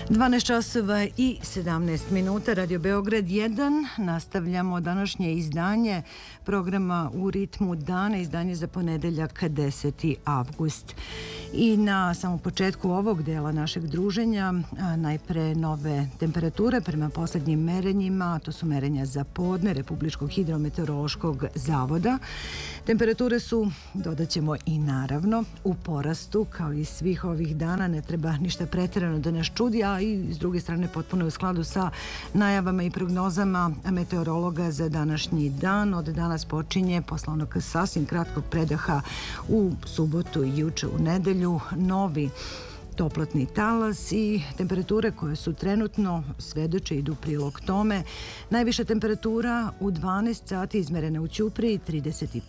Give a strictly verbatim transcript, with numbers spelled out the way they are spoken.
dvanaest časova i sedamnaest minuta, Radio Beograd jedan. Nastavljamo današnje izdanje programa U ritmu dana, izdanje za ponedeljak deseti avgust. I na samom početku ovog dela našeg druženja najpre nove temperature prema poslednjim merenjima, to su merenja za podne Republičkog hidrometeorološkog zavoda. Temperature su, dodat ćemo i naravno, u porastu, kao i svih ovih dana. Ne treba ništa pretjerano da nas čudi, a i s druge strane potpuno u skladu sa najavama i prognozama meteorologa za današnji dan. Od danas počinje, posle onog sasvim kratkog predaha u subotu i juče u nedelju, novi toplotni talas i temperature koje su trenutno svedoče idu u prilog tome. Najviša temperatura u dvanaest sati izmerena u Ćupriji trideset